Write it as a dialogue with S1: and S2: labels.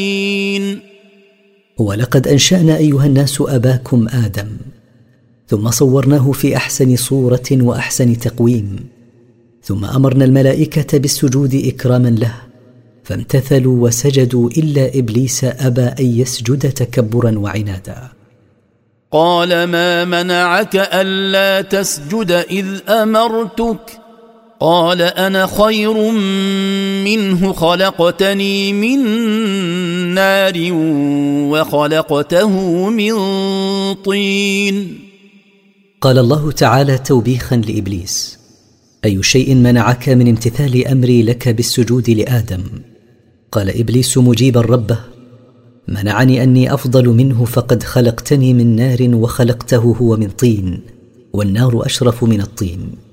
S1: ولقد أنشأنا أيها الناس أباكم آدم ثم صورناه في أحسن صورة وأحسن تقويم، ثم أمرنا الملائكة بالسجود إكراما له فامتثلوا وسجدوا إلا إبليس أبى أن يسجد تكبرا وعنادا.
S2: قال ما منعك ألا تسجد إذ أمرتك؟ قال أنا خير منه خلقتني من نار وخلقته من طين.
S1: قال الله تعالى توبيخا لإبليس: أي شيء منعك من امتثال أمري لك بالسجود لآدم؟ قال إبليس مجيبا ربه: منعني أني أفضل منه، فقد خلقتني من نار وخلقته هو من طين، والنار أشرف من الطين.